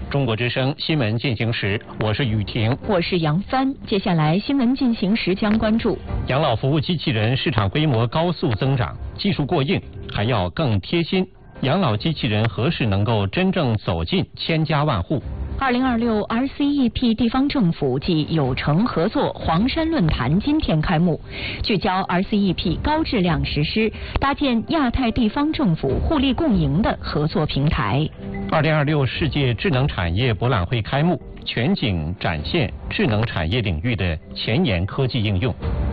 中国之声新闻进行时，我是雨婷， 我是杨帆。接下来新闻进行时将关注： 养老服务机器人市场规模高速增长，技术过硬，还要更贴心。养老机器人何时能够真正走进千家万户 ？2026 RCEP 地方政府暨有成合作黄山论坛今天开幕，聚焦 RCEP 高质量实施，搭建亚太地方政府互利共赢的合作平台。 2026世界智能产业博览会开幕，全景展现智能产业领域的前沿科技应用。